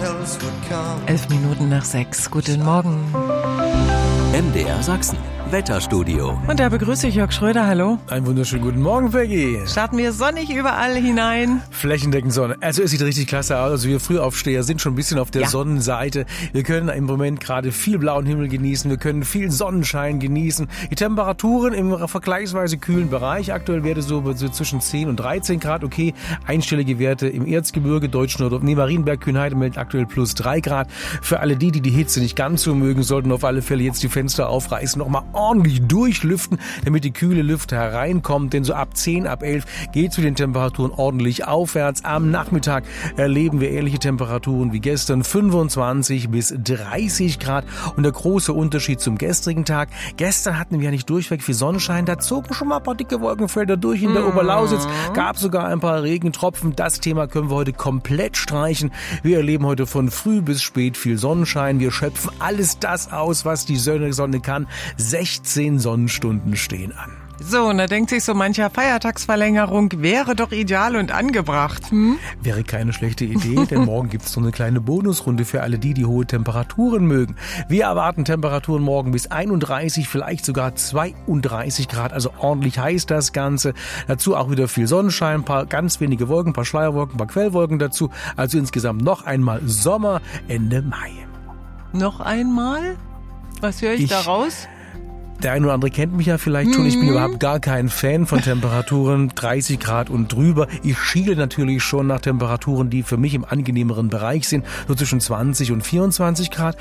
11:05. Guten Morgen. MDR Sachsen. Wetterstudio. Und da begrüße ich Jörg Schröder. Hallo. Einen wunderschönen guten Morgen, Peggy. Starten wir sonnig überall hinein. Flächendeckend Sonne. Also es sieht richtig klasse aus. Also wir Frühaufsteher sind schon ein bisschen auf der Sonnenseite. Wir können im Moment gerade viel blauen Himmel genießen. Wir können viel Sonnenschein genießen. Die Temperaturen im vergleichsweise kühlen Bereich. Aktuell Werte so zwischen 10 und 13 Grad. Okay, einstellige Werte im Erzgebirge, Marienberg, Kühnheide meldet aktuell plus 3 Grad. Für alle die Hitze nicht ganz so mögen, sollten auf alle Fälle jetzt die Fenster aufreißen, nochmal ordentlich durchlüften, damit die kühle Luft hereinkommt, denn so ab 10, ab 11 geht es mit den Temperaturen ordentlich aufwärts. Am Nachmittag erleben wir ähnliche Temperaturen wie gestern, 25 bis 30 Grad und der große Unterschied zum gestrigen Tag. Gestern hatten wir ja nicht durchweg viel Sonnenschein, da zogen schon mal ein paar dicke Wolkenfelder durch in der Oberlausitz, gab sogar ein paar Regentropfen. Das Thema können wir heute komplett streichen. Wir erleben heute von früh bis spät viel Sonnenschein. Wir schöpfen alles das aus, was die Sonne kann. 16 Sonnenstunden stehen an. So, und da denkt sich so mancher Feiertagsverlängerung wäre doch ideal und angebracht. Wäre keine schlechte Idee, denn morgen gibt es so eine kleine Bonusrunde für alle die hohe Temperaturen mögen. Wir erwarten Temperaturen morgen bis 31, vielleicht sogar 32 Grad, also ordentlich heiß das Ganze. Dazu auch wieder viel Sonnenschein, ein paar ganz wenige Wolken, ein paar Schleierwolken, ein paar Quellwolken dazu. Also insgesamt noch einmal Sommer Ende Mai. Noch einmal? Was höre ich da raus? Der eine oder andere kennt mich ja vielleicht schon. Ich bin überhaupt gar kein Fan von Temperaturen 30 Grad und drüber. Ich schiele natürlich schon nach Temperaturen, die für mich im angenehmeren Bereich sind, so zwischen 20 und 24 Grad.